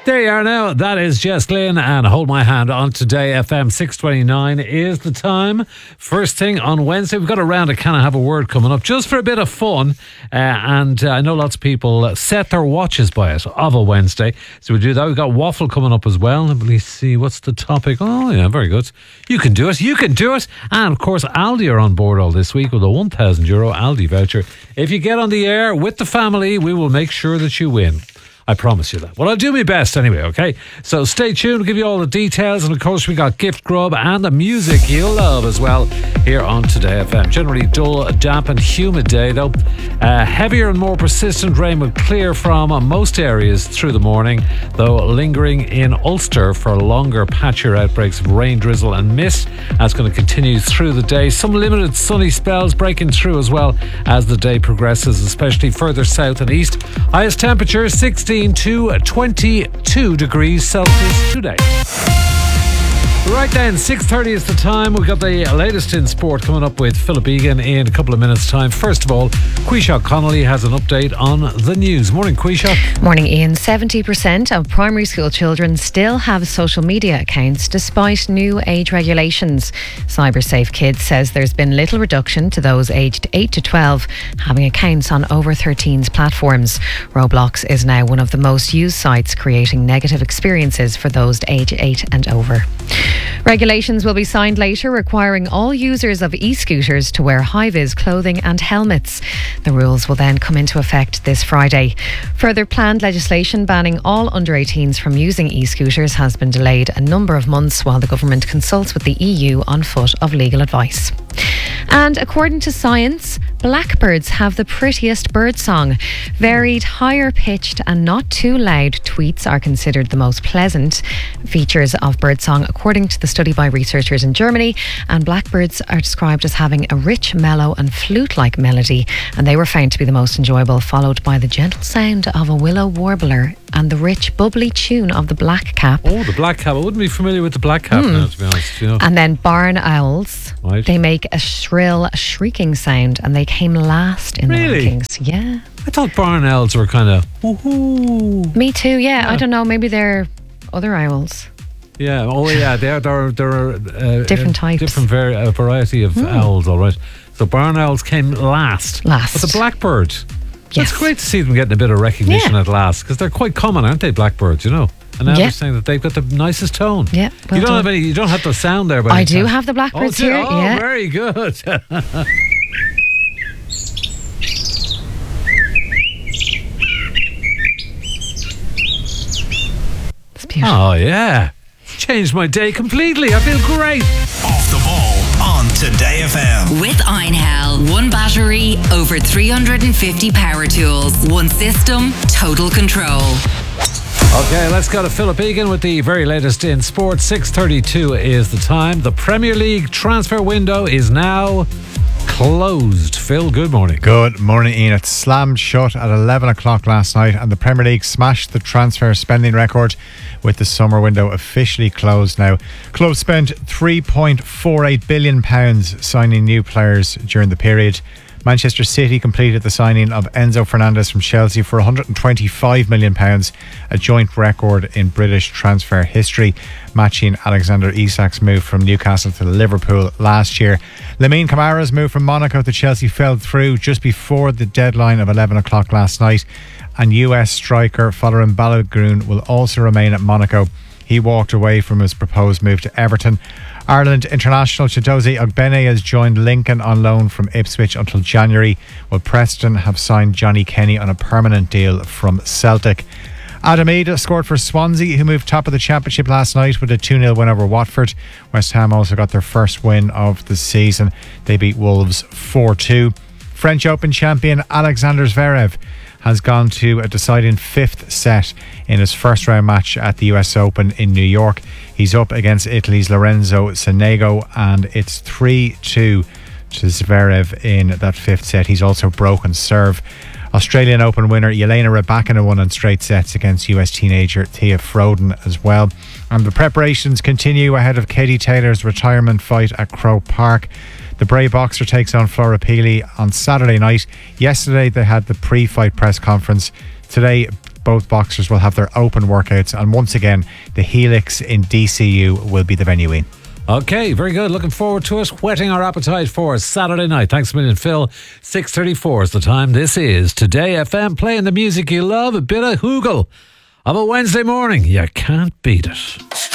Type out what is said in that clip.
There you are now. That is Jess Glynn and Hold My Hand on Today FM. 6:29 is the time. First thing on Wednesday, we've got a round of Can I Have a Word coming up just for a bit of fun. And I know lots of people set their watches by it of a Wednesday. So we do that. We've got waffle coming up as well. Let me see, what's the topic? Oh, yeah, very good. You can do it. You can do it. And of course, Aldi are on board all this week with a €1,000 Aldi voucher. If you get on the air with the family, we will make sure that you win. I promise you that. Well, I'll do my best anyway, okay? So stay tuned, we'll give you all the details. And of course, we got Gift Grub and the music you'll love as well here on Today FM. Generally dull, damp and humid day though. Heavier and more persistent rain will clear from most areas through the morning, though lingering in Ulster for longer patchier outbreaks of rain, drizzle and mist. That's going to continue through the day. Some limited sunny spells breaking through as well as the day progresses, especially further south and east. Highest temperature 16 to 22 degrees Celsius today. Right then, 6:30 is the time. We've got the latest in sport coming up with Philip Egan in a couple of minutes' time. First of all, Quishot Connolly has an update on the news. Morning, Quishot. Morning, Ian. 70% of primary school children still have social media accounts despite new age regulations. CyberSafe Kids says there's been little reduction to those aged 8 to 12 having accounts on over 13's platforms. Roblox is now one of the most used sites, creating negative experiences for those aged 8 and over. Regulations will be signed later requiring all users of e-scooters to wear high-vis clothing and helmets. The rules will then come into effect this Friday. Further planned legislation banning all under-18s from using e-scooters has been delayed a number of months while the government consults with the EU on foot of legal advice. And according to science, blackbirds have the prettiest bird song. Varied, higher pitched and not too loud tweets are considered the most pleasant features of birdsong according to the study by researchers in Germany. And blackbirds are described as having a rich, mellow and flute-like melody, and they were found to be the most enjoyable, followed by the gentle sound of a willow warbler and the rich, bubbly tune of the blackcap. Oh, the blackcap. I wouldn't be familiar with the blackcap now, to be honest. You know. And then barn owls. Right. They make a shrill, shrieking sound, and they came last in the rankings. Yeah. I thought barn owls were kind of woohoo. Me too, yeah. I don't know, maybe they're other owls. Yeah, oh yeah, there are different types. Different variety of owls, all right. So barn owls came last. But the blackbird, yes. It's great to see them getting a bit of recognition at last, because they're quite common, aren't they, blackbirds, you know? And now they're saying that they've got the nicest tone. Yeah. Well you don't have the sound there, but I do have the blackbirds here. Oh, yeah. Very good. It's beautiful. Oh yeah. Changed my day completely. I feel great. Off the ball on Today FM. With Einhell. One battery, over 350 power tools. One system, total control. Okay, let's go to Philip Egan with the very latest in sport. 6:32 is the time. The Premier League transfer window is now closed. Phil, good morning. Good morning, Ian. It slammed shut at 11 o'clock last night, and the Premier League smashed the transfer spending record with the summer window officially closed now. Clubs spent £3.48 billion signing new players during the period. Manchester City completed the signing of Enzo Fernandez from Chelsea for £125 million, a joint record in British transfer history, matching Alexander Isak's move from Newcastle to Liverpool last year. Lamine Camara's move from Monaco to Chelsea fell through just before the deadline of 11 o'clock last night, and US striker Folarin Balogun will also remain at Monaco. He walked away from his proposed move to Everton. Ireland international Chidozie Ogbene has joined Lincoln on loan from Ipswich until January, while Preston have signed Johnny Kenny on a permanent deal from Celtic. Adam Idah scored for Swansea, who moved top of the championship last night with a 2-0 win over Watford. West Ham also got their first win of the season. They beat Wolves 4-2. French Open champion Alexander Zverev has gone to a deciding fifth set in his first round match at the US Open in New York. He's up against Italy's Lorenzo Sonego, and it's 3-2 to Zverev in that fifth set. He's also broken serve. Australian Open winner Jelena Rybakina won in straight sets against US teenager Thea Froden as well. And the preparations continue ahead of Katie Taylor's retirement fight at Croke Park. The Bray boxer takes on Flora Peely on Saturday night. Yesterday they had the pre-fight press conference. Today both boxers will have their open workouts, and once again, the Helix in DCU will be the venue in. Okay, very good. Looking forward to it. Whetting our appetite for Saturday night. Thanks a million, Phil. 6:34 is the time. This is Today FM, playing the music you love. A bit of hoogle of a Wednesday morning. You can't beat it.